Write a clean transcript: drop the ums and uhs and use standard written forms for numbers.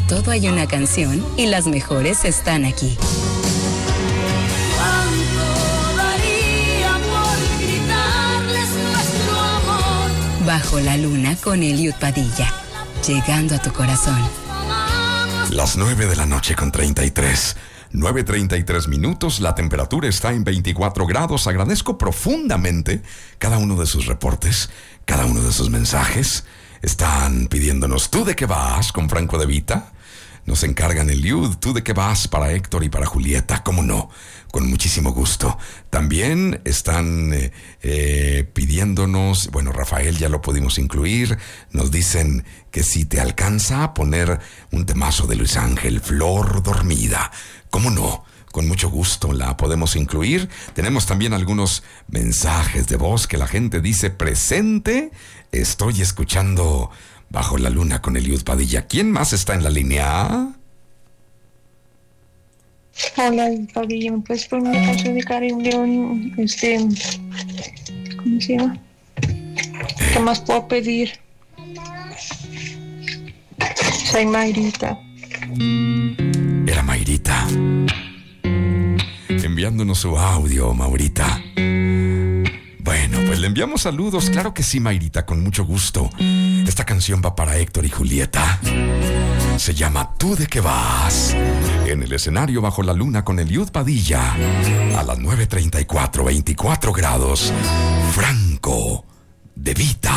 todo hay una canción y las mejores están aquí. ¿Cuánto daría por gritarles nuestro amor? Bajo la luna con Eliud Padilla, llegando a tu corazón. Las 9 de la noche con 33. 9:33 minutos, la temperatura está en 24 grados. Agradezco profundamente cada uno de sus reportes, cada uno de sus mensajes. Están pidiéndonos, ¿tú de qué vas? Con Franco De Vita. Nos encargan Eliud, ¿tú de qué vas? Para Héctor y para Julieta, ¿cómo no? Con muchísimo gusto. También están pidiéndonos, bueno, Rafael ya lo pudimos incluir, nos dicen que si te alcanza a poner un temazo de Luis Ángel, Flor Dormida, ¿cómo no? Con mucho gusto la podemos incluir. Tenemos también algunos mensajes de voz que la gente dice, presente, estoy escuchando Bajo la Luna con Eliud Padilla. ¿Quién más está en la línea? Hola, Padilla, ¿me puedes poner una canción de Karim León? ¿Cómo se llama? ¿Qué más puedo pedir? Soy Mayrita. Era Mayrita. Enviándonos su audio, Maurita. Bueno, pues le enviamos saludos. Claro que sí, Mayrita, con mucho gusto. Esta canción va para Héctor y Julieta. Se llama ¿Tú de qué vas? En el escenario Bajo la Luna con Eliud Padilla. A las 9:34, 24 grados. Franco De Vita.